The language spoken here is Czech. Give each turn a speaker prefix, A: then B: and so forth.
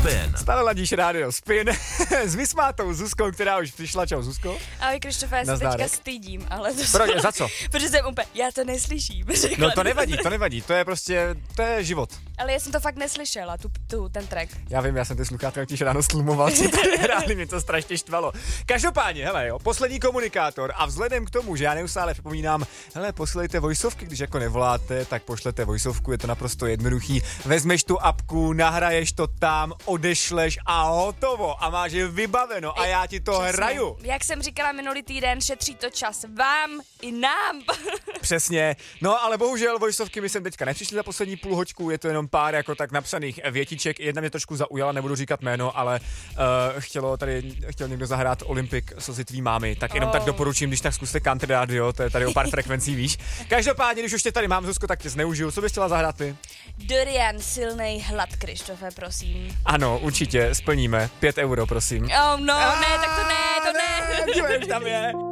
A: Spin.
B: Stále ladíš rádio Spin s vysmátou Zuzkou, která už přišla. Čau, Zuzko.
C: Ahoj, Krištofe, já se teďka stydím, ale to
B: Proč, za co?
C: Protože jsem úplně, já to neslyším.
B: No to nevadí, to je prostě, to je život.
C: Ale já jsem to fakt neslyšela, ten track.
B: Já vím, já jsem ty sluchátka když ráno stlumoval, co tady hráli, mě to strašně štvalo. Každopádně, hele jo, poslední komunikátor a vzhledem k tomu, že já neustále připomínám, hele, posílejte voiceovky, když jako nevoláte, tak pošlete voiceovku, je to naprosto jednoduchý. Vezmeš tu apku, nahraješ to tam, odešleš a hotovo a máš je vybaveno a já ti to
C: Přesně.
B: hraju.
C: Jak jsem říkala minulý týden, šetří to čas vám i nám.
B: Přesně, no ale bohužel voiceovky mi sem teďka nepřišly za poslední půl hoďku, je to jenom pár jako tak napsaných větiček, jedna mě trošku zaujala, nebudu říkat jméno, ale chtěl někdo zahrát Olympic slzy tvý mámy, tak jenom tak doporučím, když tak zkuste country radio, to je tady o pár frekvencí výš. Každopádně, když už tě tady mám, Zuzko, tak tě zneužiju, co bys chtěla zahrát ty?
C: Dorian, silnej hlad, Krištofe, prosím.
B: Ano, určitě, splníme, 5 euro, prosím.
C: Oh no, ne, tak to ne.
B: Dívej, už tam je.